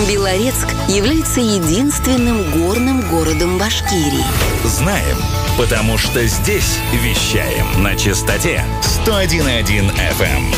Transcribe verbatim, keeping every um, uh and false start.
Белорецк является единственным горным городом Башкирии. Знаем, потому что здесь вещаем на частоте сто один и один эф эм.